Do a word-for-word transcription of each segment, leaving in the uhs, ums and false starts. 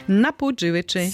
Na pół dziewięć.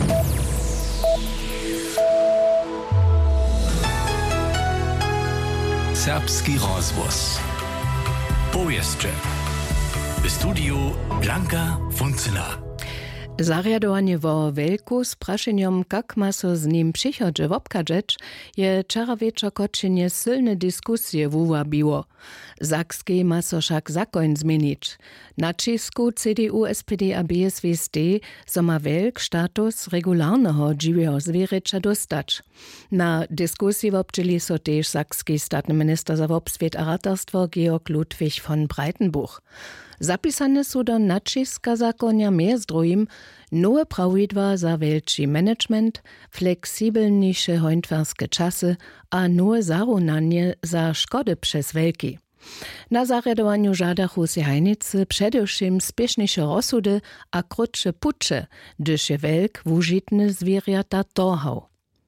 Serbski rozvoz. Powieszcze. W studiu Blanka Funcyla. Zarjadowanie wo Welku z praszeniem, jak ma so z nim przychodzie wobkadżeć, je wczera wieczor koczynie silne dyskusje wuwabiło. Sakski ma so však zakon zmienić. Na Česku C D U, S P D a B S W S D so ma Welk status regularnego dziwego zwierzęcia dostać. Na dyskusji wobczyli so też sakski statny minister za wobswiet a ratarstwo Georg Ludwig von Breitenbuch. Zapisane są do naciska zakonia między drugim nowe prawidła za welczy management, fleksibelniejsze hońtwarskie czasy a nowe zarunanie za szkody przez welki. Na zarjadowaniu żadachu se hajnicy przedewším spieszniejsze rozsudy a krótsze pucze, gdyż je welk wužitne zwierzęta torhał.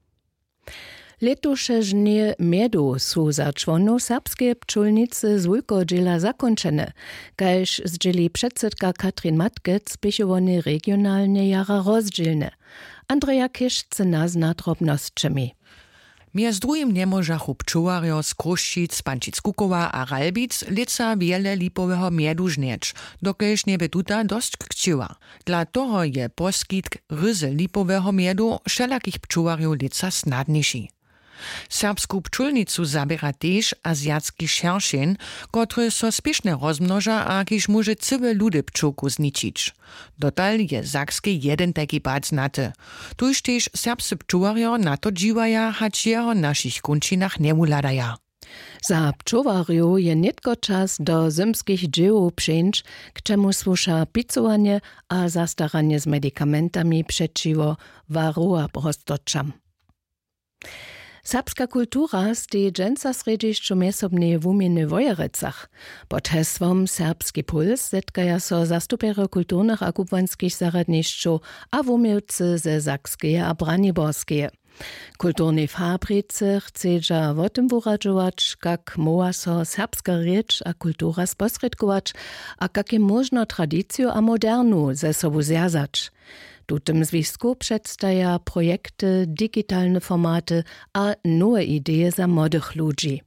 Letuše žnie miedu sú za čłonów serbskie pčulnice z wulkodziela zakończone, kaž zdjeli předsedka Katrin Matkec spichowany regionalnie jara rozdzielne. Andrea Kiszce nas na drobnosćemi. Między drugim nie możachu pčuwarjo z Kruščic, Pančic-Kukowa a Ralbic lica wiele lipoweho miedu żnieć, dokež niebe tuta dość kciła. Dla toho je poskitk ryzy lipoweho miedu wszelakich pčuwarjo lica snadniejszy. Serbsku pčulnicu zabiera też azjatski šeršin, który so spieszne rozmnoża a kiż może całe ludy pčulku zničić. Dotal je sakski jeden taki pad znaty. Tuż też serbscy pčuwarjo na to dziwaja, hać jeho naszych kunčinach nie uladaja. Za pčuwarju je nitko czas do zimskich dzieł przyjść, k czemu słusza picowanie a zastaranie z medikamentami przeciwo varroa prostoczam. Serbska kultura stej dżęca središću mjesobne wumieny Wojerecach. Pod hesłom Serbski Puls zetkaja so zastupere kulturnych a kubłanskich zaradnišću a wumielcy ze Sakskeje a Braniborskeje. Kulturnej fabrice chcedža o tym wuradžować, kak moa so serbska riecz a kultura sposredkować, a kak je można tradiciju a modernu ze sobu zjazać. W tym związku przedstawia projekty, digitalne formaty a nowe idee za młodych ludzi.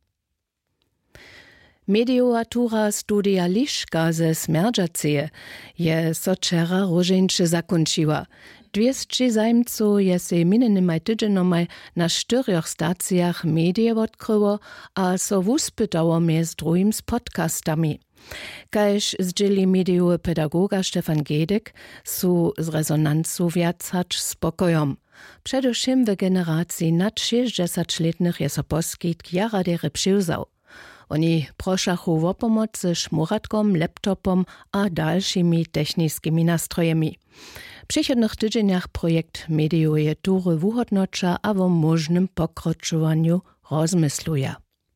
Medioatura studia Liszka ze Smerdżaceje je soczera różeńcze zakończyła. Dwieście zajmców je se minenymaj tydzienomaj na czterech stacjach medie odkryło, a so wuspytało między drugim z podcastami. Kaž zdjeli mediowy pedagoga Stefan Gedek, su z rezonancu wiacać spokojom. Przedewším w generacji nad sześćdziesięcioletnych je so poskitk jara dere přivzał. Oni proszachu o pomoc ze szmuratkom, laptopom a dalszymi technickimi nastrojemi. W przychodnych tydzieniach projekt mediuje tury wuhodnocza a o możnym pokroczowaniu rozmysluje.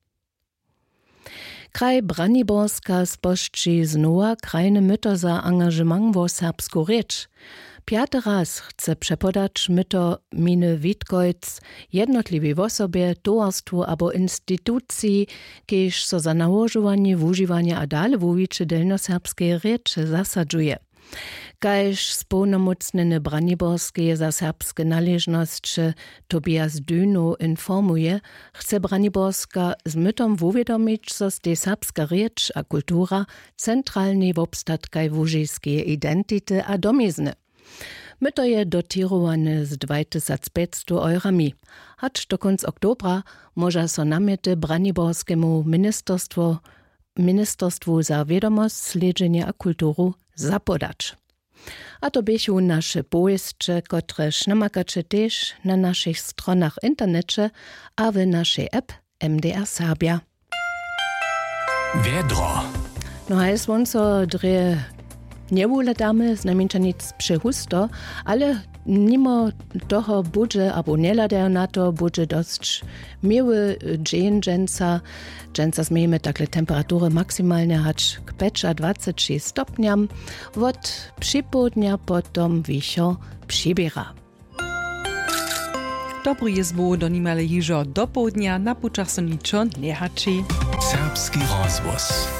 Kraj Braniborska spošči znova krajne myto za angažement vo serbsku reč. Piaty raz chce przepodać myto miny Witkojc jednotliwej osobie, towarstwu abo instytucji, kiež so za nałożowanie, wużywanie a dale wuwicze delnoserbskiej reczy zasadzuje. Kaž spolnomocnene Braniborskie za serbskie należności Tobias Dyno informuje, chce Braniborska z mytom wuwiadomić, so ste serbska riecz a kultura centralnej w obstatkaj wużyjskiej identity a domizny. Myto je dotirowane z dwa tysiące pięćset eurami. Hacz do konca oktobra może so namiety Braniborskiemu ministerstwu, ministerstwu za wiadomość, sledzenie a kulturu zapodać. A to biechu nasze pojeźdźcze, które namakacie też na naszych stronach internecie, a w naszej app M D R Serbia. Wiedro. No a jest wonco dre nie uladamy, znamienča nic przehusto, ale mimo toho budże, albo nie ladają na to, budże dość miły dzień dżęca. Dżęca zmiejemy takle temperatury maksymalne hać k pięć a dwadzieścia sześć stopniam. Od przypołudnia potom wicho przybiera. Dobry jest było donimale hižo do południa, na pučach so ničo nie hači. Serbski rozvoz.